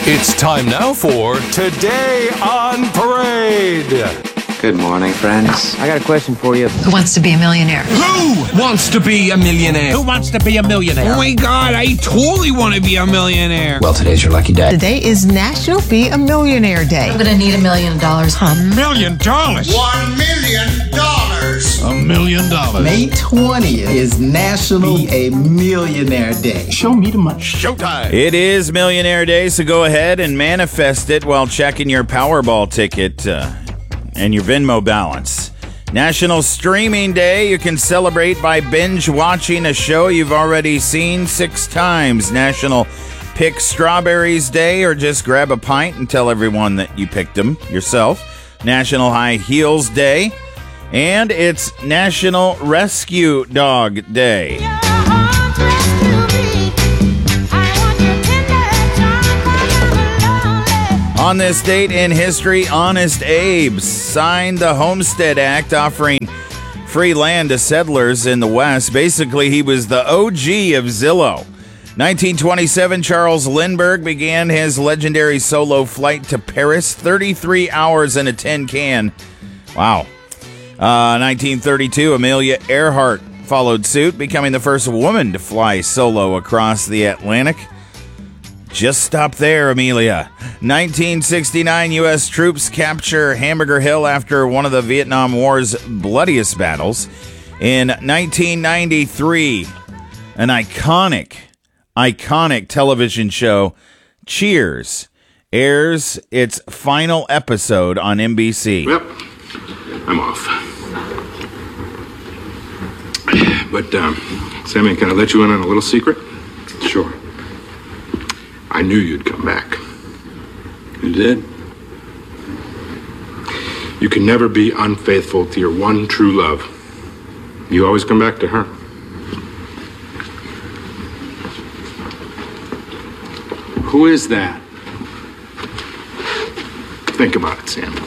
It's time now for Today on Parade. Good morning, friends. I got a question for you. Who wants to be a millionaire? Who wants to be a millionaire? Who wants to be a millionaire? Oh my God, I totally want to be a millionaire. Well, today's your lucky day. Today is National Be a Millionaire Day. I'm gonna need $1 million. $1 million? $1 million. $1 million. May 20th is National Be a Millionaire Day. Show me the money. Showtime. It is Millionaire Day, so go ahead and manifest it while checking your Powerball ticket and your Venmo balance. National Streaming Day. You can celebrate by binge watching a show you've already seen 6 times. National Pick Strawberries Day, or just grab a pint and tell everyone that you picked them yourself. National High Heels Day. And it's National Rescue Dog Day. On this date in history, Honest Abe signed the Homestead Act offering free land to settlers in the West. Basically, he was the OG of Zillow. 1927, Charles Lindbergh began his legendary solo flight to Paris, 33 hours in a tin can. Wow. 1932, Amelia Earhart followed suit, becoming the first woman to fly solo across the Atlantic. Just stop there, Amelia. 1969, U.S. troops capture Hamburger Hill after one of the Vietnam War's bloodiest battles. In 1993, an iconic television show, Cheers, airs its final episode on NBC. Yep, I'm off. But, Sammy, can I let you in on a little secret? Sure. I knew you'd come back. You did? You can never be unfaithful to your one true love. You always come back to her. Who is that? Think about it, Sam.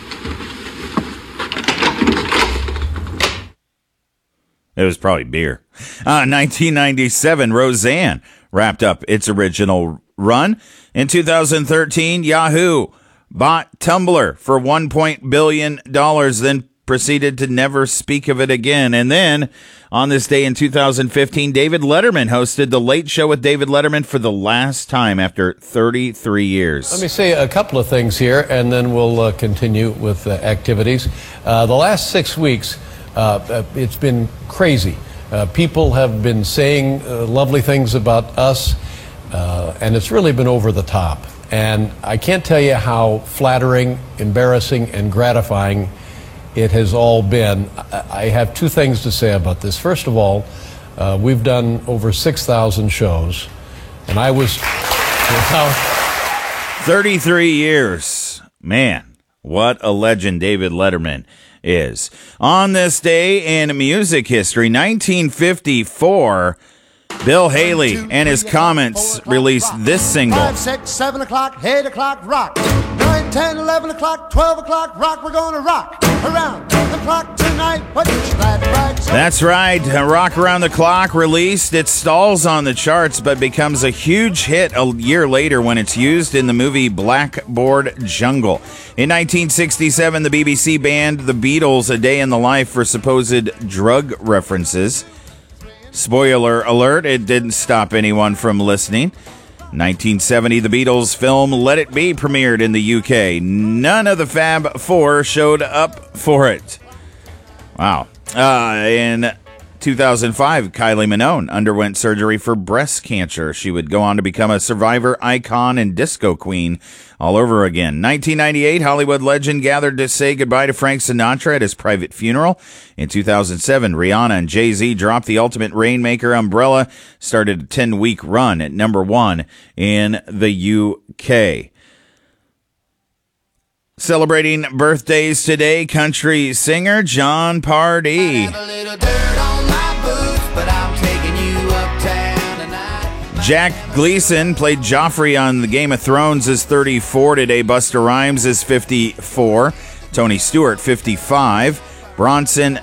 It was probably beer. 1997, Roseanne wrapped up its original run. In 2013, Yahoo bought Tumblr for $1 billion, then proceeded to never speak of it again. And then, on this day in 2015, David Letterman hosted The Late Show with David Letterman for the last time after 33 years. Let me say a couple of things here, and then we'll continue with activities. The last 6 weeks, it's been crazy. People have been saying lovely things about us, and it's really been over the top. And I can't tell you how flattering, embarrassing, and gratifying it has all been. I have 2 things to say about this. First of all, we've done over 6,000 shows, and I was... 33 years. Man, what a legend David Letterman is. On this day in music history, 1954, Bill Haley and his Comets released this single. 5, 6, 7 o'clock, 8 o'clock, rock. 9, 10, 11 o'clock, 12 o'clock, rock. We're gonna rock around the clock tonight. Put your glad rags on. That's right. Rock Around the Clock released. It stalls on the charts, but becomes a huge hit a year later when it's used in the movie Blackboard Jungle. In 1967, the BBC banned the Beatles' A Day in the Life for supposed drug references. Spoiler alert, it didn't stop anyone from listening. 1970, the Beatles' film Let It Be premiered in the UK. None of the Fab Four showed up for it. Wow. In 2005, Kylie Minogue underwent surgery for breast cancer. She would go on to become a survivor, icon, and disco queen all over again. 1998, Hollywood legend gathered to say goodbye to Frank Sinatra at his private funeral. In 2007, Rihanna and Jay-Z dropped the Ultimate Rainmaker umbrella, started a 10-week run at #1 in the UK. Celebrating birthdays today, country singer Jon Pardi. Jack Gleason played Joffrey on the Game of Thrones is 34 today. Busta Rhymes is 54. Tony Stewart, 55. Bronson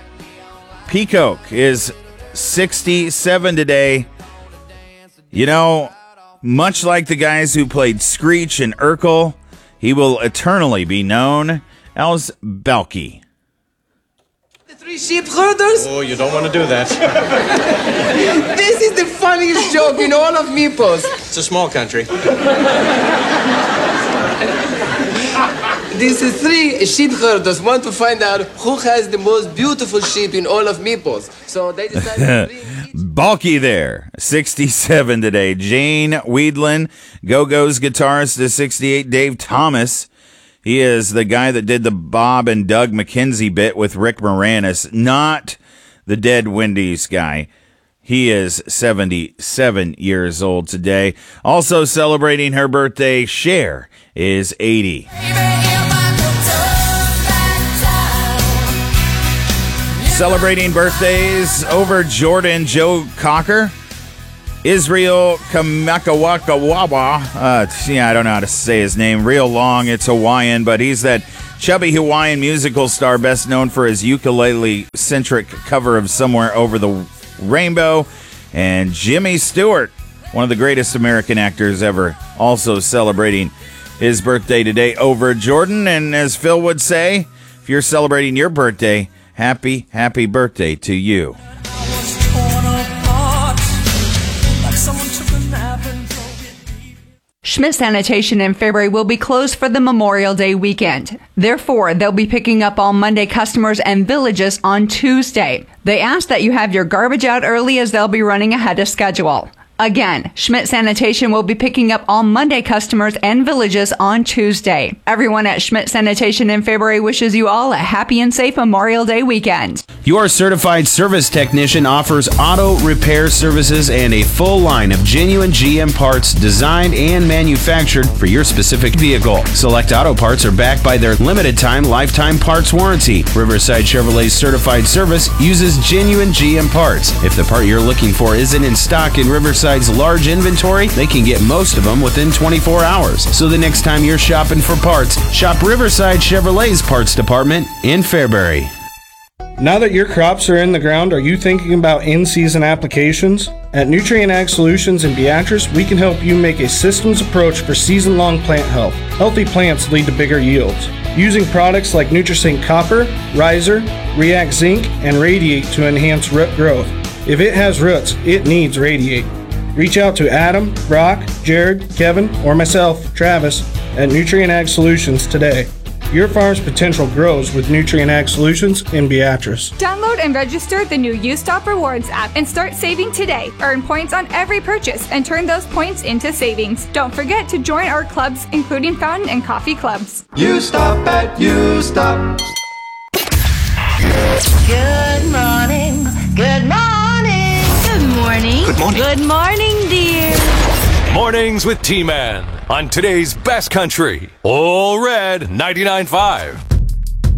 Peacock is 67 today. You know, Much like the guys who played Screech and Urkel, he will eternally be known as Balky. The three sheep herders? Oh, you don't want to do that. This is the funniest joke in all of Meeples. It's a small country. These three sheep herders want to find out who has the most beautiful sheep in all of Meeples. So they decided to bring... Balky there, 67 today. Jane Weedland, Go-Go's guitarist, to 68. Dave Thomas, he is the guy that did the Bob and Doug McKenzie bit with Rick Moranis, not the dead Wendy's guy. He is 77 years old today. Also celebrating her birthday, Cher is 80. Celebrating birthdays over Jordan Joe Cocker, Israel Kamakawawa. I don't know how to say his name. Real long, it's Hawaiian, but he's that chubby Hawaiian musical star best known for his ukulele-centric cover of Somewhere Over the Rainbow. And Jimmy Stewart, one of the greatest American actors ever, also celebrating his birthday today over Jordan. And as Phil would say, if you're celebrating your birthday, happy, happy birthday to you. Schmidt Sanitation in February will be closed for the Memorial Day weekend. Therefore, they'll be picking up all Monday customers and villages on Tuesday. They ask that you have your garbage out early as they'll be running ahead of schedule. Again, Schmidt Sanitation will be picking up all Monday customers and villages on Tuesday. Everyone at Schmidt Sanitation in February wishes you all a happy and safe Memorial Day weekend. Your certified service technician offers auto repair services and a full line of genuine GM parts designed and manufactured for your specific vehicle. Select auto parts are backed by their limited time lifetime parts warranty. Riverside Chevrolet's certified service uses genuine GM parts. If the part you're looking for isn't in stock in Riverside's large inventory, they can get most of them within 24 hours. So the next time you're shopping for parts, shop Riverside Chevrolet's parts department in Fairbury. Now that your crops are in the ground, are you thinking about in-season applications? At Nutrient Ag Solutions in Beatrice, we can help you make a systems approach for season-long plant health. Healthy plants lead to bigger yields. Using products like Nutrisync Copper, Riser, React Zinc, and Radiate to enhance root growth. If it has roots, it needs Radiate. Reach out to Adam, Brock, Jared, Kevin, or myself, Travis, at Nutrient Ag Solutions today. Your farm's potential grows with Nutrient Ag Solutions in Beatrice. Download and register the new U-Stop Rewards app and start saving today. Earn points on every purchase and turn those points into savings. Don't forget to join our clubs, including fountain and coffee clubs. U-Stop at U-Stop. Good morning. Good morning. Good morning. Good morning. Good morning, dear. Mornings with T-Man on today's best country, All Red 99.5.